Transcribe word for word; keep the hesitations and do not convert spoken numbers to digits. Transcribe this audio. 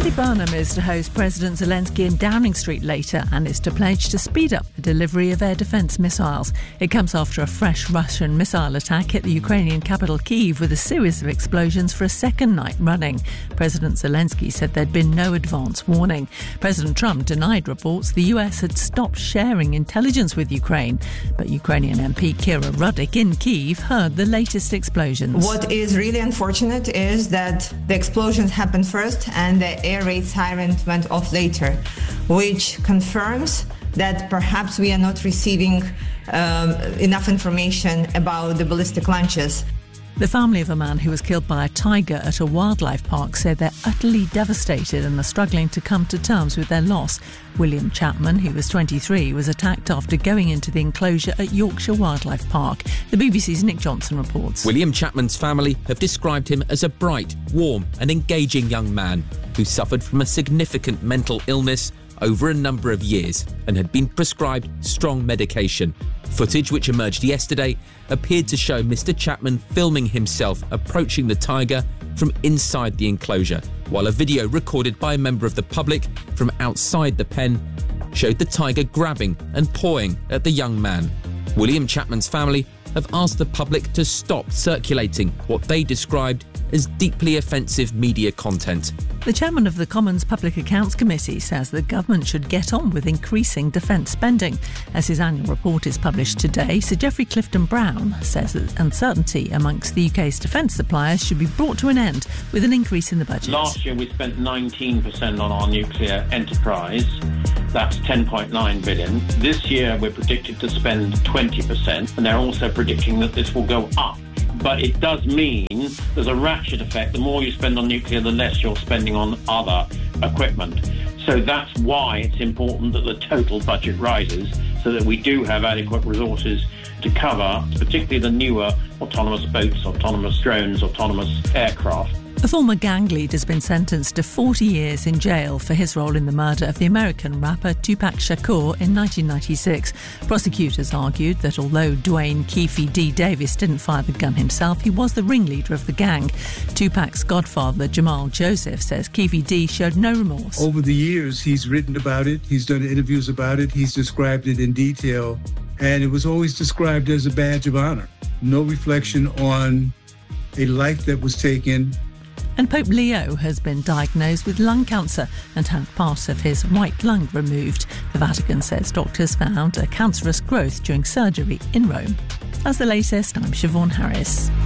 Andy Burnham is to host President Zelensky in Downing Street later and is to pledge to speed up the delivery of air defence missiles. It comes after a fresh Russian missile attack hit the Ukrainian capital Kyiv with a series of explosions for a second night running. President Zelensky said there'd been no advance warning. President Trump denied reports the U S had stopped sharing intelligence with Ukraine. But Ukrainian M P Kira Rudik in Kyiv heard the latest explosions. What is really unfortunate is that the explosions happened first and the air raid siren went off later, which confirms that perhaps we are not receiving um, enough information about the ballistic launches. The family of a man who was killed by a tiger at a wildlife park said they're utterly devastated and are struggling to come to terms with their loss. William Chapman, who was twenty-three, was attacked after going into the enclosure at Yorkshire Wildlife Park. The B B C's Nick Johnson reports. William Chapman's family have described him as a bright, warm and engaging young man who suffered from a significant mental illness over a number of years and had been prescribed strong medication. Footage which emerged yesterday appeared to show Mister Chapman filming himself approaching the tiger from inside the enclosure, while a video recorded by a member of the public from outside the pen showed the tiger grabbing and pawing at the young man. William Chapman's family have asked the public to stop circulating what they described as deeply offensive media content. The chairman of the Commons Public Accounts Committee says the government should get on with increasing defence spending. As his annual report is published today, Sir Geoffrey Clifton-Brown says that uncertainty amongst the U K's defence suppliers should be brought to an end with an increase in the budget. Last year we spent nineteen percent on our nuclear enterprise. That's ten point nine billion pounds. This year we're predicted to spend twenty percent, and they're also predicting that this will go up. But it does mean there's a ratchet effect. The more you spend on nuclear, the less you're spending on other equipment. So that's why it's important that the total budget rises so that we do have adequate resources to cover, particularly the newer autonomous boats, autonomous drones, autonomous aircraft. A former gang leader has been sentenced to forty years in jail for his role in the murder of the American rapper Tupac Shakur in nineteen ninety-six. Prosecutors argued that although Dwayne Keefe D. Davis didn't fire the gun himself, he was the ringleader of the gang. Tupac's godfather, Jamal Joseph, says Keefe D. showed no remorse. Over the years, he's written about it, he's done interviews about it, he's described it in detail, and it was always described as a badge of honor. No reflection on a life that was taken. And Pope Leo has been diagnosed with lung cancer and had part of his right lung removed. The Vatican says doctors found a cancerous growth during surgery in Rome. That's the latest. I'm Siobhan Harris.